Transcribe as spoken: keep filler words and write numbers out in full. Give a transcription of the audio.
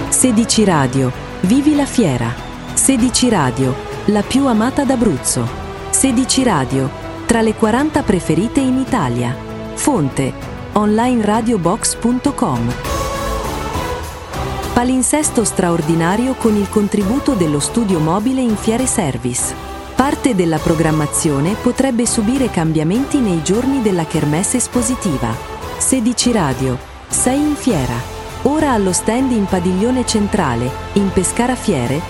sedici Radio, vivi la fiera. sedici Radio, la più amata d'Abruzzo. sedici Radio, tra le quaranta preferite in Italia. Fonte, online radio box punto com. Palinsesto straordinario con il contributo dello studio mobile in Fiere Service. Parte della programmazione potrebbe subire cambiamenti nei giorni della kermesse espositiva. sedici Radio, sei in fiera. Ora allo stand in Padiglione Centrale, in Pescara Fiere,